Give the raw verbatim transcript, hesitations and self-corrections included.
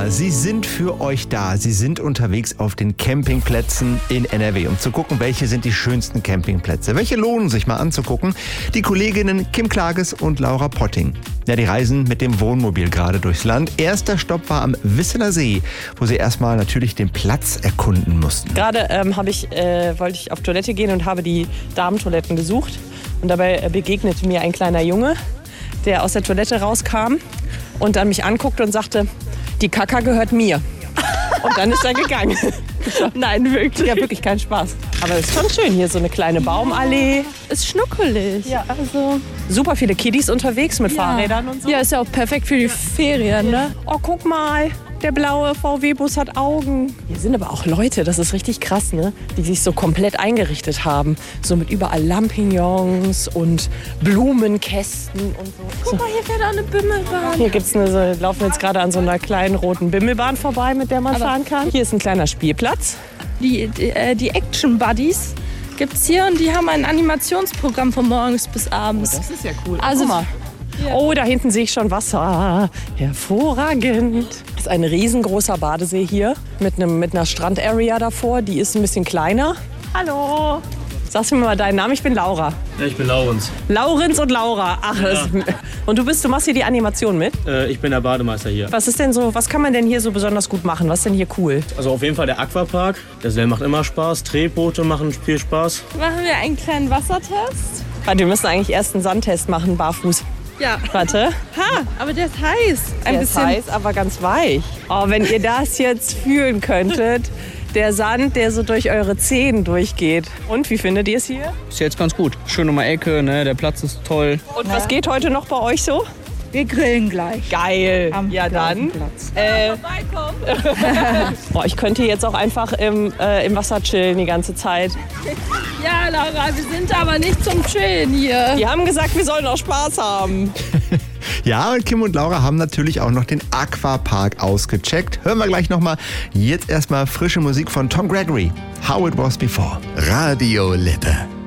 sie sind für euch da. Sie sind unterwegs auf den Campingplätzen in N R W, um zu gucken, welche sind die schönsten Campingplätze. Welche lohnen sich mal anzugucken? Die Kolleginnen Kim Klages und Laura Potting. Ja, die reisen mit dem Wohnmobil gerade durchs Land. Erster Stopp war am Wissener See, wo sie erstmal natürlich den Platz erkunden mussten. Gerade ähm, hab ich, äh, wollte ich auf Toilette gehen und habe die Damentoiletten gesucht. Und dabei äh, begegnete mir ein kleiner Junge, der aus der Toilette rauskam und dann mich anguckte und sagte, die Kaka gehört mir. Und dann ist er gegangen. Nein, wirklich. Ja, wirklich kein Spaß. Aber es ist schon schön. Hier so eine kleine Baumallee. Ist schnuckelig. Ja, also super viele Kiddies unterwegs mit ja. Fahrrädern und so. Ja, ist ja auch perfekt für die Ferien, ne? Oh, guck mal. Der blaue V W-Bus hat Augen. Hier sind aber auch Leute, das ist richtig krass, ne? Die sich so komplett eingerichtet haben. So mit überall Lampignons und Blumenkästen und so. Guck mal, hier fährt auch eine Bimmelbahn. Hier gibt's eine, so, laufen wir jetzt gerade an so einer kleinen roten Bimmelbahn vorbei, mit der man aber fahren kann. Hier ist ein kleiner Spielplatz. Die, die, äh, die Action Buddies gibt's hier und die haben ein Animationsprogramm von morgens bis abends. Oh, das ist ja cool. Also, guck mal. Ja. Oh, da hinten sehe ich schon Wasser. Hervorragend. Das ist ein riesengroßer Badesee hier mit, einem, mit einer Strandarea davor. Die ist ein bisschen kleiner. Hallo. Sagst du mir mal deinen Namen? Ich bin Laura. Ja, ich bin Laurenz. Laurenz und Laura. Ach, Ja. das, und du bist, du machst hier die Animation mit? Äh, ich bin der Bademeister hier. Was ist denn so, was kann man denn hier so besonders gut machen? Was ist denn hier cool? Also auf jeden Fall der Aquapark. Der See macht immer Spaß. Tretboote machen viel Spaß. machen wir einen kleinen Wassertest. Warte, wir müssen eigentlich erst einen Sandtest machen, barfuß. Ja. Warte. Ha, aber der ist heiß. Ein Der bisschen. ist heiß, aber ganz weich. Oh, wenn ihr das jetzt fühlen könntet. Der Sand, der so durch eure Zehen durchgeht. Und wie findet ihr es hier? Ist jetzt ganz gut. Schön um die Ecke, ne? Der Platz ist toll. Und was geht heute noch bei euch so? Wir grillen gleich. Geil. Am Ja, dann. Platz. Äh, Boah, ich könnte jetzt auch einfach im, äh, im Wasser chillen die ganze Zeit. Ja, Laura, wir sind aber nicht zum Chillen hier. Die haben gesagt, wir sollen auch Spaß haben. Ja, und Kim und Laura haben natürlich auch noch den Aquapark ausgecheckt. Hören wir gleich nochmal. Jetzt erstmal frische Musik von Tom Gregory. How It Was Before. Radio Lippe.